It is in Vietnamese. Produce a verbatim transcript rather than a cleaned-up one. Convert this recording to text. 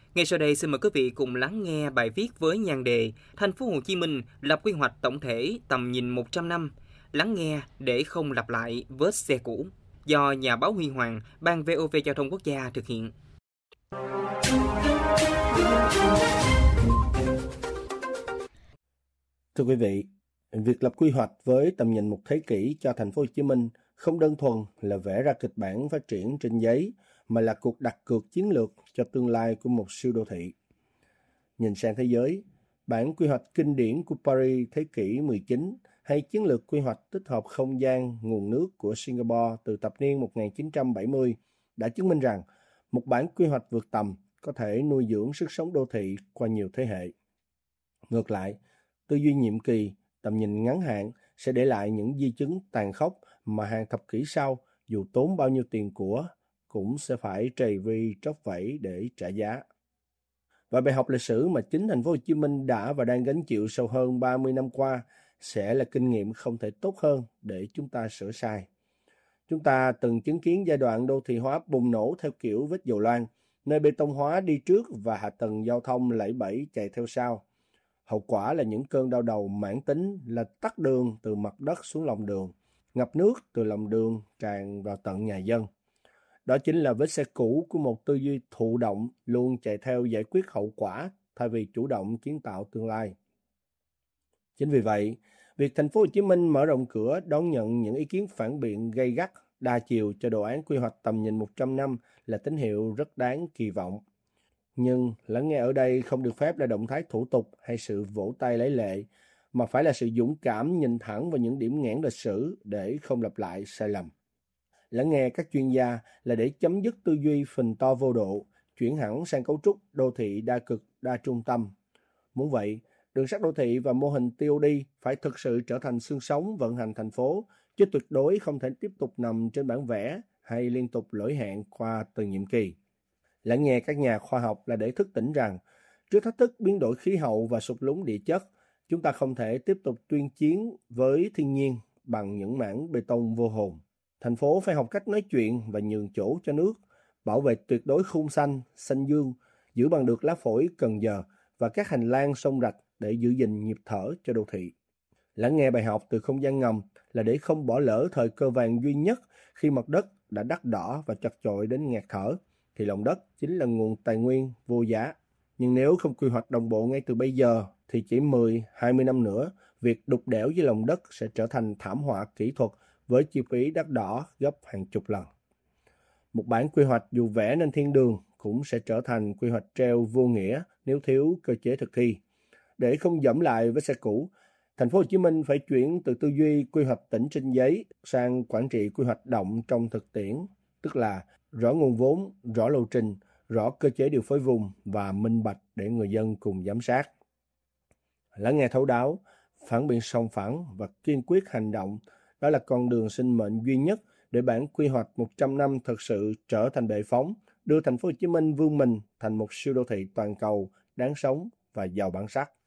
Ngay sau đây xin mời quý vị cùng lắng nghe bài viết với nhan đề Thành phố Hồ Chí Minh lập quy hoạch tổng thể tầm nhìn một trăm năm, lắng nghe để không lặp lại vết xe cũ, do nhà báo Huy Hoàng, Ban vê o vê Giao thông Quốc gia thực hiện. Thưa quý vị, việc lập quy hoạch với tầm nhìn một thế kỷ cho thành phố Hồ Chí Minh không đơn thuần là vẽ ra kịch bản phát triển trên giấy, mà là cuộc đặt cược chiến lược cho tương lai của một siêu đô thị. Nhìn sang thế giới, bản quy hoạch kinh điển của Paris thế kỷ mười chín hay chiến lược quy hoạch tích hợp không gian, nguồn nước của Singapore từ thập niên một nghìn chín trăm bảy mươi đã chứng minh rằng một bản quy hoạch vượt tầm có thể nuôi dưỡng sức sống đô thị qua nhiều thế hệ. Ngược lại, tư duy nhiệm kỳ, tầm nhìn ngắn hạn sẽ để lại những di chứng tàn khốc mà hàng thập kỷ sau, dù tốn bao nhiêu tiền của, cũng sẽ phải trầy vi tróc vẫy để trả giá. Và bài học lịch sử mà chính thành phố Hồ Chí Minh đã và đang gánh chịu sau hơn ba mươi năm qua sẽ là kinh nghiệm không thể tốt hơn để chúng ta sửa sai. Chúng ta từng chứng kiến giai đoạn đô thị hóa bùng nổ theo kiểu vết dầu loang, nơi bê tông hóa đi trước và hạ tầng giao thông lẫy bẫy chạy theo sau. Hậu quả là những cơn đau đầu mãn tính là tắc đường từ mặt đất xuống lòng đường, ngập nước từ lòng đường tràn vào tận nhà dân. Đó chính là vết xe cũ của một tư duy thụ động luôn chạy theo giải quyết hậu quả thay vì chủ động kiến tạo tương lai. Chính vì vậy, việc thành phố Hồ Chí Minh mở rộng cửa đón nhận những ý kiến phản biện gay gắt, đa chiều cho đồ án quy hoạch tầm nhìn một trăm năm là tín hiệu rất đáng kỳ vọng. Nhưng lắng nghe ở đây không được phép là động thái thủ tục hay sự vỗ tay lấy lệ, mà phải là sự dũng cảm nhìn thẳng vào những điểm nghẽn lịch sử để không lặp lại sai lầm. Lắng nghe các chuyên gia là để chấm dứt tư duy phình to vô độ, chuyển hẳn sang cấu trúc đô thị đa cực, đa trung tâm. Muốn vậy, đường sắt đô thị và mô hình tê ô đê phải thực sự trở thành xương sống vận hành thành phố, chứ tuyệt đối không thể tiếp tục nằm trên bản vẽ hay liên tục lỗi hẹn qua từng nhiệm kỳ. Lắng nghe các nhà khoa học là để thức tỉnh rằng, trước thách thức biến đổi khí hậu và sụt lún địa chất, chúng ta không thể tiếp tục tuyên chiến với thiên nhiên bằng những mảng bê tông vô hồn. Thành phố phải học cách nói chuyện và nhường chỗ cho nước, bảo vệ tuyệt đối khung xanh, xanh dương, giữ bằng được lá phổi Cần Giờ và các hành lang sông rạch để giữ gìn nhịp thở cho đô thị. Lắng nghe bài học từ không gian ngầm là để không bỏ lỡ thời cơ vàng duy nhất khi mặt đất đã đắt đỏ và chật chội đến nghẹt thở, thì lòng đất chính là nguồn tài nguyên vô giá. Nhưng nếu không quy hoạch đồng bộ ngay từ bây giờ, thì chỉ mười đến hai mươi năm nữa, việc đục đẽo dưới lòng đất sẽ trở thành thảm họa kỹ thuật với chi phí đắt đỏ gấp hàng chục lần. Một bản quy hoạch dù vẽ nên thiên đường cũng sẽ trở thành quy hoạch treo vô nghĩa nếu thiếu cơ chế thực thi. Để không dẫm lại với xe cũ, thành phố Hồ Chí Minh phải chuyển từ tư duy quy hoạch tỉnh trên giấy sang quản trị quy hoạch động trong thực tiễn, tức là rõ nguồn vốn, rõ lộ trình, rõ cơ chế điều phối vùng và minh bạch để người dân cùng giám sát. Lắng nghe thấu đáo, phản biện sòng phẳng và kiên quyết hành động, đó là con đường sinh mệnh duy nhất để bản quy hoạch một trăm năm thực sự trở thành bệ phóng, đưa thành phố Hồ Chí Minh vươn mình thành một siêu đô thị toàn cầu đáng sống và giàu bản sắc.